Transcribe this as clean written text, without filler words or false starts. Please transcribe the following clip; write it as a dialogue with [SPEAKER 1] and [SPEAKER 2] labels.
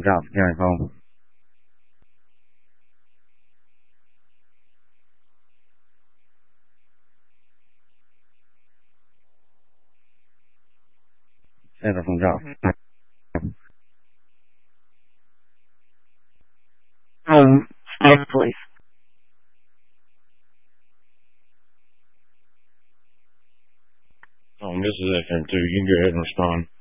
[SPEAKER 1] Johnson County phone. Center from Johnson.
[SPEAKER 2] Staff, please.
[SPEAKER 3] This is FM2. You can go ahead and respond.